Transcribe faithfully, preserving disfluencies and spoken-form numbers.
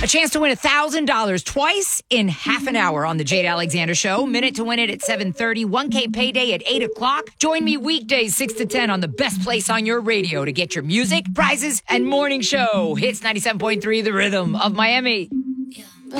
A chance to win one thousand dollars twice in half an hour on the Jade Alexander Show. Minute to win it at seven thirty. one K payday at eight o'clock. Join me weekdays six to ten on the best place on your radio to get your music, prizes, and morning show. Hits ninety-seven point three, The Rhythm of Miami.